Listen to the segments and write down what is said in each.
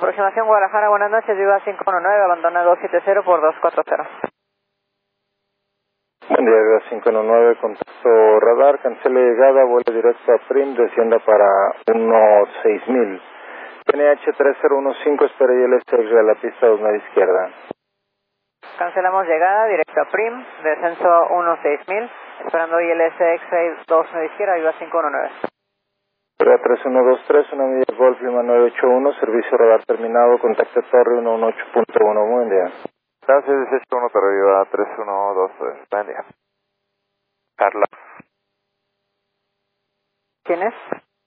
Aproximación Guadalajara, buenas noches, Viva 519, abandona 270 por 240. Buen día, Viva 519, contacto radar, cancele llegada, vuelo directo a Prim, descienda para 16000. NH 3015, espera ILS de la pista 29 izquierda. Cancelamos llegada, directo a Prim, descenso 16000, esperando ILS X-Ray 29 izquierda, Viva 519. Viva 3123, una media Golf Lima 981, servicio radar terminado, contacto Torre 118.1, buen día. Gracias, 161 Torre Viva 3123, buen día. Carla. ¿Quién es?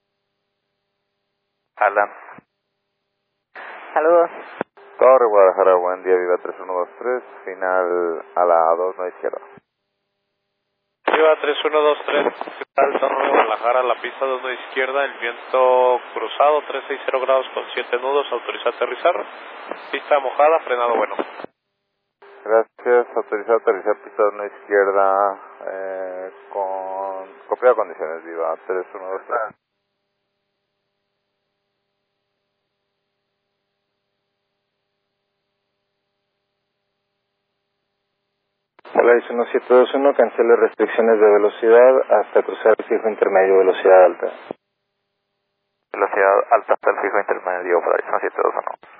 Alan. Saludos. Torre Guadalajara, buen día, Viva 3123, final a la 29 izquierda. Viva 3123, final Torre Guadalajara, la pista 29 izquierda, el viento cruzado 360 grados con 7 nudos, autoriza aterrizar, pista mojada, frenado bueno. Gracias, autorizado aterrizar, pista 29 izquierda, con copia de condiciones, Viva 3123. Hola, es 1721, cancele restricciones de velocidad hasta cruzar el fijo intermedio, velocidad alta. Velocidad alta hasta el fijo intermedio, para 1721.